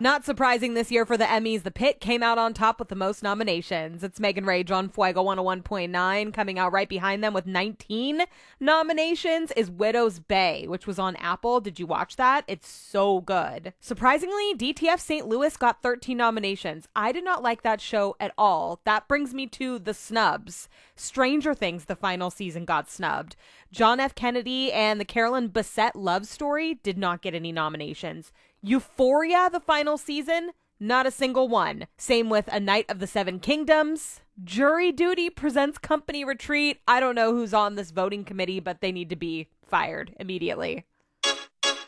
Not surprising this year for the Emmys, The Pit came out on top with the most nominations. It's Megan Ray, John Fuego 101.9. Coming out right behind them with 19 nominations is Widow's Bay, which was on Apple. Did you watch that? It's so good. Surprisingly, DTF St. Louis got 13 nominations. I did not like that show at all. That brings me to the snubs. Stranger Things, the final season, got snubbed. John F. Kennedy and the Carolyn Bessette love story did not get any nominations. Euphoria, the final season, not a single one. Same with A Night of the Seven Kingdoms. Jury Duty presents Company Retreat. I don't know who's on this voting committee, but they need to be fired immediately.